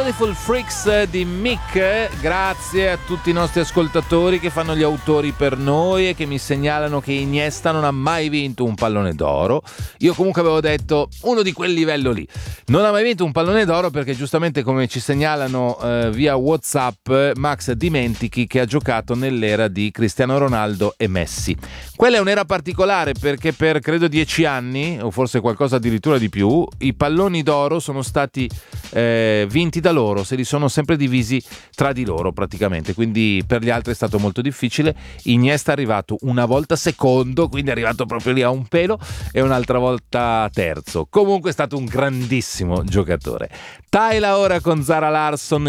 Beautiful Freaks di Mick. Grazie a tutti i nostri ascoltatori che fanno gli autori per noi e che mi segnalano che Iniesta non ha mai vinto un pallone d'oro. Io comunque avevo detto uno di quel livello lì. Non ha mai vinto un pallone d'oro perché giustamente, come ci segnalano via WhatsApp, Max dimentichi che ha giocato nell'era di Cristiano Ronaldo e Messi. Quella è un'era particolare perché per credo 10 anni o forse qualcosa addirittura di più i palloni d'oro sono stati vinti da loro, se li sono sempre divisi tra di loro praticamente, quindi per gli altri è stato molto difficile. Iniesta è arrivato una volta secondo, quindi è arrivato proprio lì a un pelo, e un'altra volta terzo. Comunque è stato un grandissimo giocatore. Tyla ora con Zara Larsson